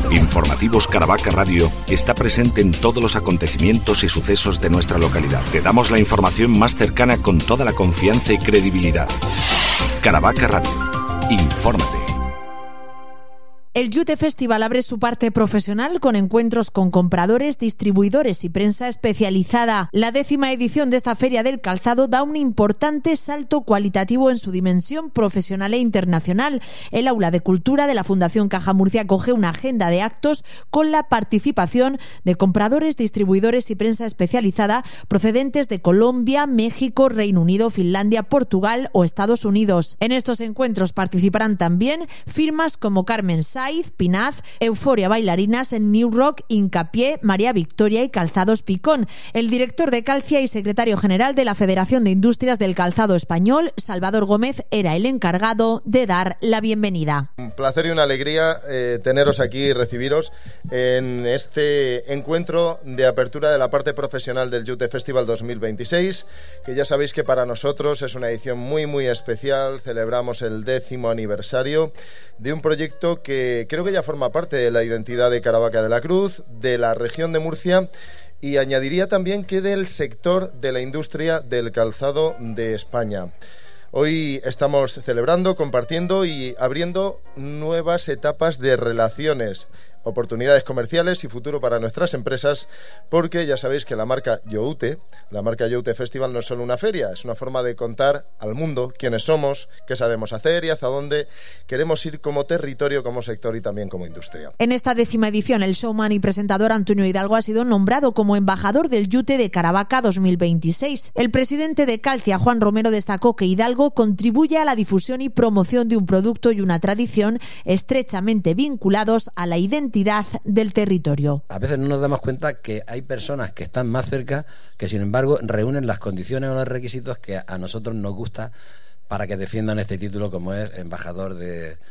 Informativos Caravaca Radio está presente en todos los acontecimientos y sucesos de nuestra localidad. Te damos la información más cercana con toda la confianza y credibilidad. Caravaca Radio. Infórmate. El Youth Festival abre su parte profesional con encuentros con compradores, distribuidores y prensa especializada. La 10ª edición de esta Feria del Calzado da un importante salto cualitativo en su dimensión profesional e internacional. El Aula de Cultura de la Fundación Caja Murcia acoge una agenda de actos con la participación de compradores, distribuidores y prensa especializada procedentes de Colombia, México, Reino Unido, Finlandia, Portugal o Estados Unidos. En estos encuentros participarán también firmas como Carmen Saiz, Pinaz, Euforia Bailarinas, New Rock, Hincapié, María Victoria y Calzados Picón. El director de Calcia y secretario general de la Federación de Industrias del Calzado Español, Salvador Gómez, era el encargado de dar la bienvenida. Un placer y una alegría teneros aquí y recibiros en este encuentro de apertura de la parte profesional del Youth Festival 2026, que ya sabéis que para nosotros es una edición muy especial. Celebramos el 10º aniversario de un proyecto que creo que ya forma parte de la identidad de Caravaca de la Cruz, de la región de Murcia, y añadiría también que del sector de la industria del calzado de España. Hoy estamos celebrando, compartiendo y abriendo nuevas etapas de relaciones, oportunidades comerciales y futuro para nuestras empresas, porque ya sabéis que la marca Youth Festival no es solo una feria, es una forma de contar al mundo quiénes somos, qué sabemos hacer y hacia dónde queremos ir como territorio, como sector y también como industria. En esta 10ª edición, el showman y presentador Antonio Hidalgo ha sido nombrado como embajador del Youth de Caravaca 2026. El presidente de Calcia, Juan Romero, destacó que Hidalgo contribuye a la difusión y promoción de un producto y una tradición estrechamente vinculados a la identidad del territorio. A veces no nos damos cuenta que hay personas que están más cerca que sin embargo reúnen las condiciones o los requisitos que a nosotros nos gusta para que defiendan este título como es embajador de